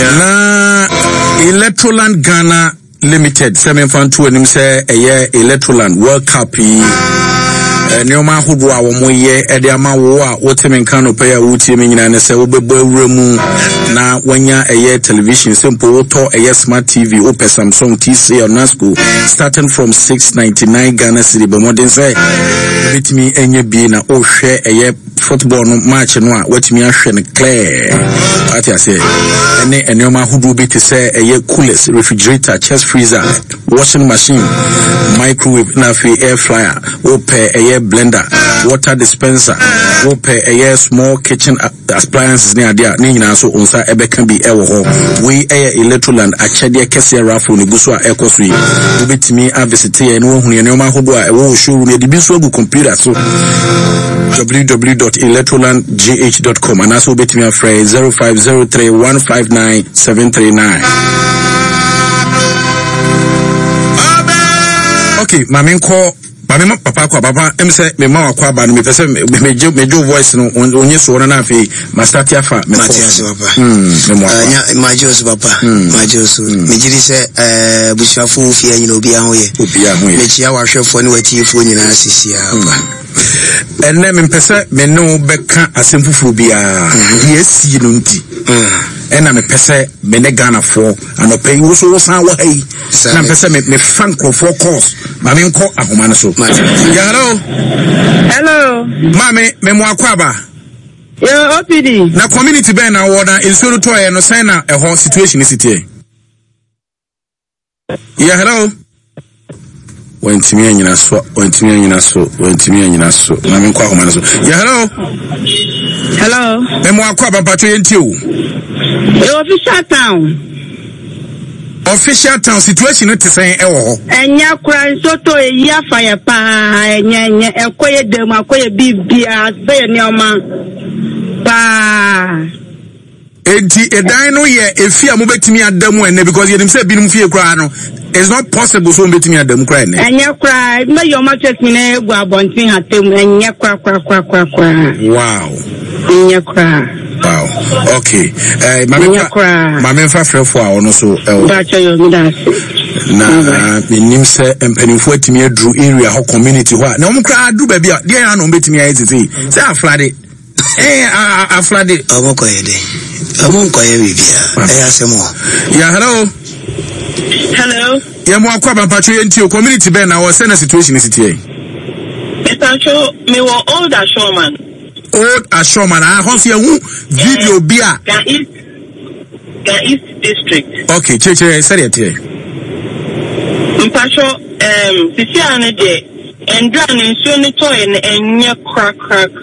Na Electroland Ghana Limited 7.2 and him say a year Electroland World Cup Neoma Hudwa Moye Ediama Wa Wotemen Kano Paya Wuti Mina say Ubebo Remu na Wanya a year television simple auto a year smart TV Ope Samsung TC or Nasco starting from 699 Ghana City but modern say with me any be na o share a year football match no what me ahwe clear what I say any Neoma Hudu be to say a year coolest refrigerator chest freezer washing machine microwave na air fryer Ope a year blender, water dispenser, open a year small kitchen appliances near there, Nina so unsa ebe can be ewo. We air Electroland a chedia kesia raffle ni buswa echo sweet. Ubit me a visitor and one who neoma hudwa a wo show near the biswagu computer so www.electrolandgh.com and also bit me a phrase 0503 159 739. Okay, my call. Papa say me ma kwa ba no me pese me voice no onye so na na fe Matias papa Majios papa Majios me giri se busuafo fie nyina obi ahoye me chia wa hwefo ne watiefo nyina asisia ba enne me pese me no beka asemfufuru bia yesi no nti ena me pese me ne Ghana for anope wo so san wa hai na pese me fan for course ma me nko ahoma no so yeah, hello mame me mo akwaba yo OPD na community ben na wo na insuru to no sign na a whole situation is it here yeah hello went me anyina so na me nko ahoma no so yeah hello me mo akwaba pato yenti o official town situation no te say ewo enya kura soto eya fire pa enya ekoye dem akoye bibia say neoma pa enti edan no ye efia mo betimi adamu ene because ye dem say binum fie kura no it's not possible so betimi adamu kura ene enya kura me your market me na egu abontin hatem enya kura wow enya kura wow okay mame fa frefo a ono so bacha yo midas na minim se empanifo atimi adru area ho community ho na omkra adu ba bia de ya no betimi ayetiti se aflade aflade omokoyede bibia asemo yeah hello ya mo akwaba mpacho yenti o community ben na wo se na situation is here etacho me wo old ashoman Old Ashoman, I have seen video beer. East District. Okay, sorry, Mpacho, Sisiane de, and dran in Sunny Toy and near crack.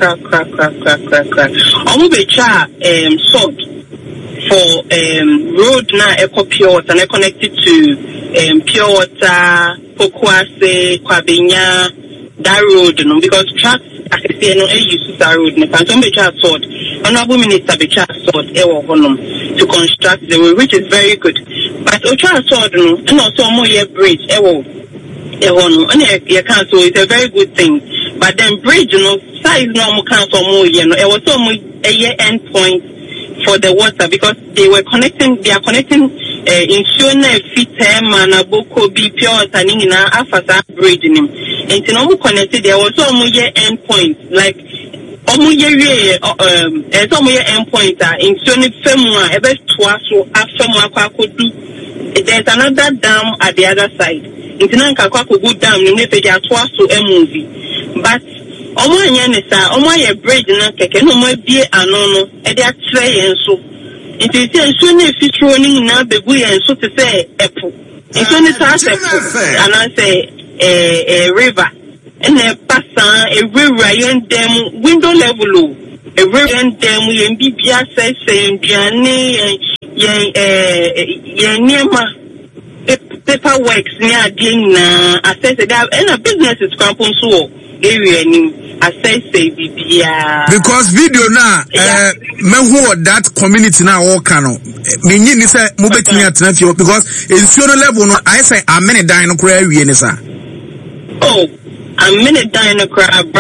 Omubecha, salt for, road na eco pure water and connected to, pure water, Pokwase, Kwabinya, that road, no, because trucks, I say no, use that road. Ne can't be charged sword. Honorable Minister be charged sword. To construct the road, which is very good. But Ocha sword no, and also more year bridge. No, and you can't. So it's a very good thing. But then bridge no size no more can't more year. No, it was almost a year end point for the water because they are connecting insurance fit man aboko bi pure turning in after bridge nim and no connected there was almost year end point like almost year end point insurance femua ebe twaso afemwa kwa kodu there's another dam at the other side intina nkakwa kogu dam ni nepe dia twaso movie but omo anya ne sa omo ye bridge na keke no mo bie anono e dia tre yen so it is so ne fitroni na bebu yen so te say epo so ne ta se and I say a river and a passa a river yen dem window level a river yen dem yen bibia say biane yen niema paperwork near ding na assess that and a business is crampon so area ni assess because video na me who that community na all cano me ni say mo betimi atena fie because insuo level no I say amene dan no kra wie ni sa oh amene dan no kra bra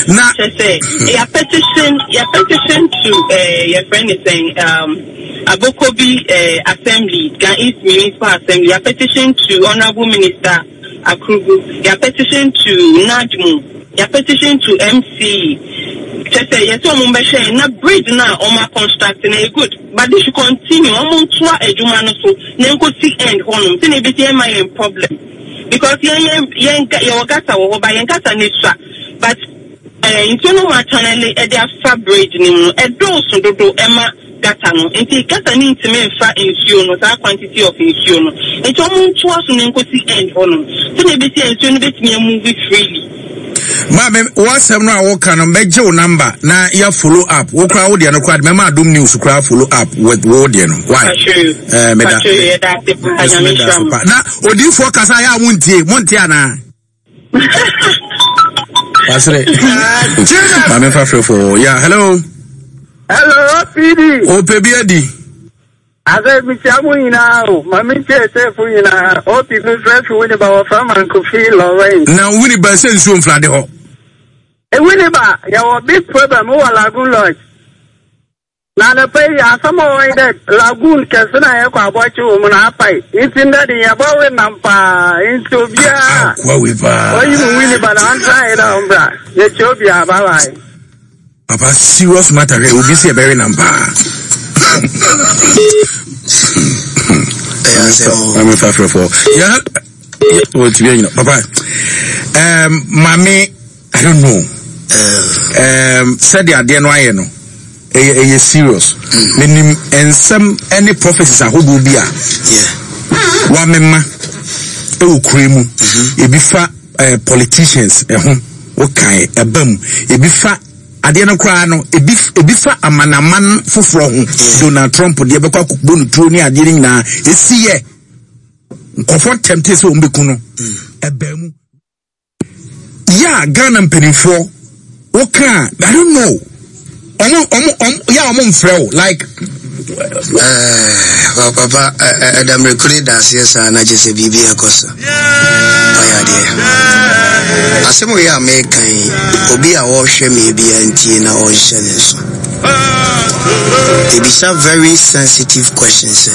Now, your petition to your friend is saying Abokobi Assembly, Gan East Municipal Assembly, your petition to Honorable Minister Akrugu, your petition to Najmu, your petition to MC. Just say yes, na bridge na oma constructing a good, but they should continue. So then go see end home. Then it be my problem because but into no maternally at their fabric no a dose do Emma Gatano, and the Gatani to me fat insurance, that quantity of insurance. It's almost twice and then go see end home. So they be saying, so let me move it freely. Mama, what's some now? What kind of major number? Now you follow up. What crowd you know? Quite remember do news crowd follow up with what you know. Why? Now, what do you focus? I am Montiana. That's right. Mama, for yeah. Hello. Hello, PD. Oh, baby. I said, Michamu now, Mammy said, you know, all people fresh with about farm and could feel away. Now, Winnie by saying soon, Fladdy. A Winniba, your big problem, more Lagoon Lodge. Now, the pay are some way that Lagoon Casana, I watch you, Munapai. It's in that the above Nampa, into Bia. Or even Winniba, I'm trying, Umbra. The Chobia, bye. Papa, serious matter, it will be a very number. I'm a factor for yeah. What you know, Papa? Mommy, I don't know. Said the idea no, I know. A serious. Meaning, and some any prophecies are who will be. Yeah. One member, oh, cream, it be fat politicians, okay, a bum, it be fat. Adiano Crano, a bifa a manaman for from Donald Trump, the Abaka Bun Tony, a dealing now, a see comfort tempted so Mbekuno, a bem. Yeah, Ghana and Penny for okay, I don't know. Yeah, I'm on flow like Papa, Adam recorded us, yes, and I just a BB Acosta. I said, we are making Obi a washer, maybe anti or shenanigans. They be some very sensitive questions.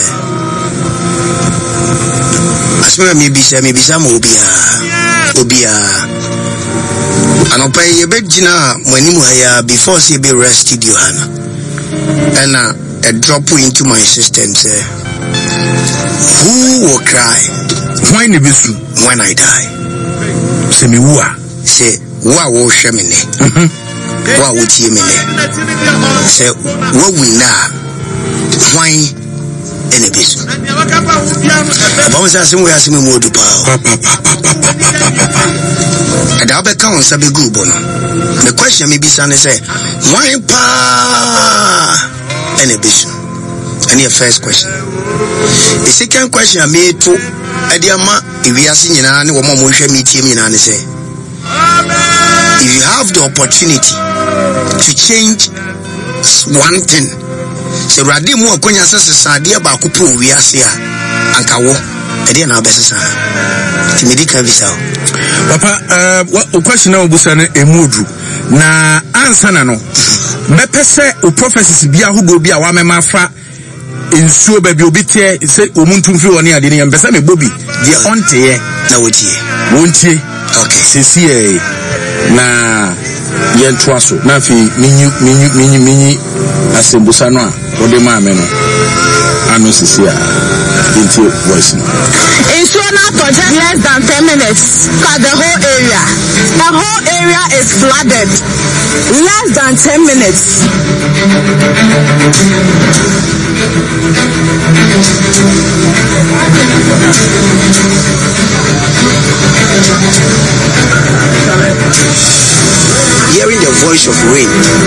I swear, maybe some Obia. And I'll pay a bit Gina when you have before she be rested, Johanna. And a drop into my system, say, who will cry when I die? Say me who say wa wo hwemene wa wo tie mene say what we now why any besu about say we ask me modu pa and I be count say be good bono the question me be say why pa any besu any first question the second question me to Ediama, if we are seeing any woman who share me, say, if you have the opportunity to change one thing, so Radimu Konya says, Sadia Bakupu, we are here, and Kawo, Ediana Bessa, Timidika Visa. Papa, what question now, Busana, a Mudru? Na answer no. Mepese, o prophecies be a who go be a woman, my fra. In so baby obite say omuntu mfi woni ade ne mbesa me bobi de onte ye na wotie wontie okay sisi na ye ntwaso na fi minyi asembusa no a ode ma me no ano sisi a into voice no in so now for just less than 10 minutes for the whole area is flooded less than 10 minutes. Hearing the voice of rain,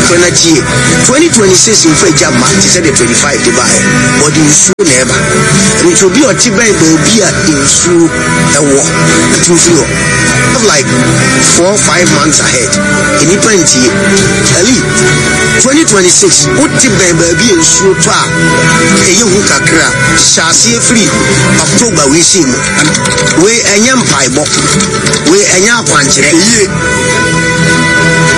2026 in French Japan, he said the 25 Dubai, but in soon never. And it will be a Tibet, will be in soon a war, to feel like 4 or 5 months ahead. In the 2026, what Tibet will be in soon to a young Kakra, shall see free October. We see we a young pipe, we a young punch.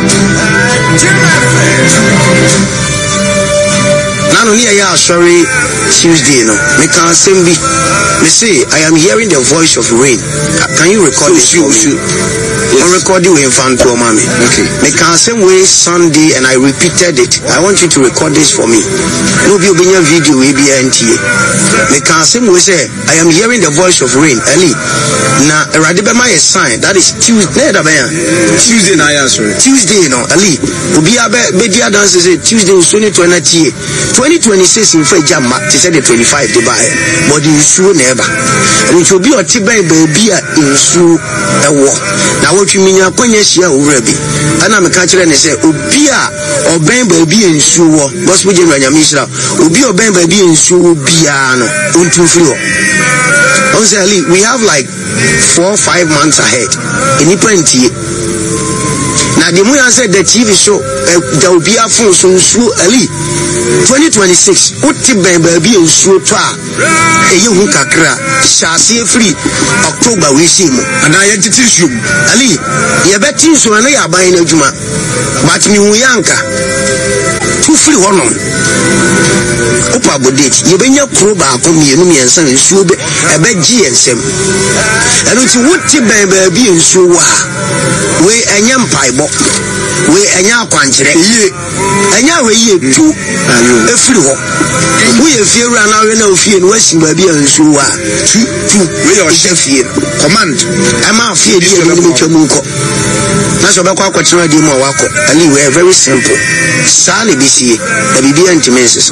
Nano near ya sorry Tuesday no. Me can send me. Me say I am hearing the voice of rain. Can you record this? On recording in front of mommy. Okay. Me can send way Sunday and I repeated it. I want you to record this for me. No be a video we be NTA. Me can send way say I am hearing the voice of rain. Eli. Na radibema is sign. That is Tuesday. Tuesday na ya sorry. Tuesday no. Eli. Obi be dia dance say Tuesday usoni 2026 in fe jam to say the 25 the buy. But you sure never. And it will be a tibai baby in su a war. Now what you mean? Akonya shia urabi. Ana me catch and say obia or ben baby in su war. Gospel general Yamisha. Obi or ben baby in su biano unto flow. Honestly, we have like 4 or 5 months ahead. In the plenty. Now the moon said the TV show there will be a phone so early 2026. Uti baby in su twa. Eyi hu kakra shase free October we see mo and I teach you ali ye beti so na ya ban na adwuma but me hu yanka tu free hono opa bodate ye benya kro ba ko mienu miensa nsuo be ebe gi ensem eno ti wuti baby nsuo wa we enya mpaibo we enya akwankyere ye enya we ye tu efiri ho we ye fiera na we na ofie no wasi baby nsuo wa tu we your chef here command ama afie di no mo twam ko na so be kwa kwakyere di mo wako ali we very simple sale bisie da bibia ntimense.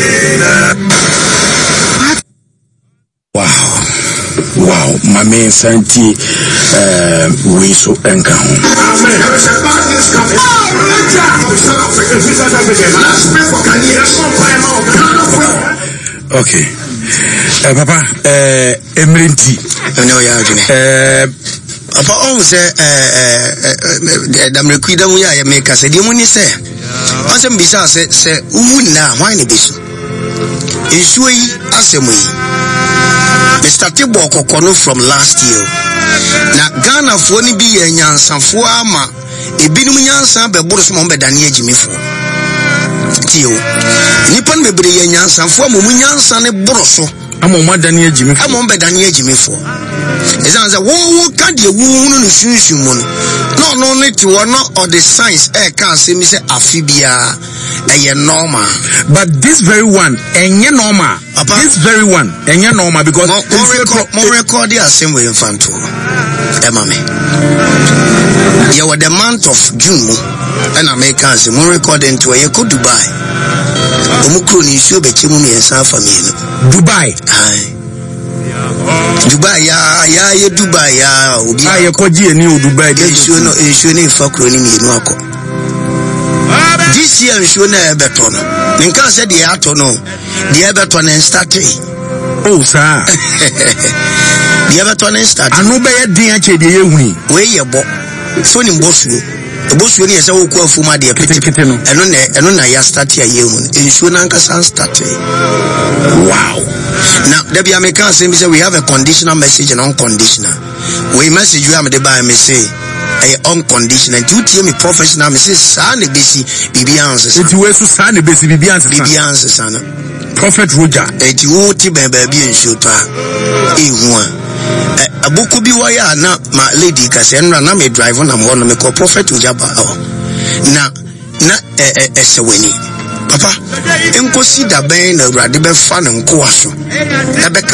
Wow, my main santi we so enka ho. Okay. Papa, Emrinti. No ya adwene. Papa on say damre kwida mu ya make say di mu ni say. On say bisa say wuna why ne bisu. Ensuo yi asemu yi. Mr. Tibo Kokono from last year. Na Ghana fo ni bi ye nyansafo ama ebinum nyansa be boro so mo be dane agimifo. Tio. Nipa no bebre ye nyansafo ama mu nyansa ne boro so ama mo dane agimifo. Ama mo be dane agimifo. Ezanza wo ka de wu no sunsun mu no ne ti wo no or the science can say me say afibia eye normal. But this very one enye normal. Papa, this very one enye normal because more record the same way infanto. Emame. You were the month of June and Americans more record into a ko Dubai. Omukro ni sure be chimu mi ensa family. Dubai. Dubai ya Dubai ya obi ya koji eni o Dubai de ensure ni fakro ni mi enu akọ. This year ensure na ebeton. Nka say the atono the ebeton and start. Oh sir. The ebeton and start. Anu be ye din ache de ehuni. We ye bo. So ni mbosuo. Mbosuo ni ese wo ku afuma de pete no. Eno na ya start ya yehun. Ensure na nka san start. Wow. Now, the Americans say we have a conditional message and unconditional. We message you am the by me say unconditional. And you tell me professional me say sana besi bibi answer. It we so sana besi bibi answer. Bibi answer sana. Prophet Roger. Et you ti baby ensure to ehua. Abuko bi wa ya na ma lady ka say na me drive na mo no me call Prophet Roger ba. Na eseweni. Papa, enkosi da ben na urade be fa ne nko aso. Ebe